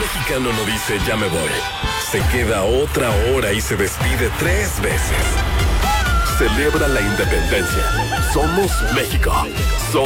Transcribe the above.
mexicano no dice ya me voy. Se queda otra hora y se despide 3 veces. Celebra la independencia. Somos México.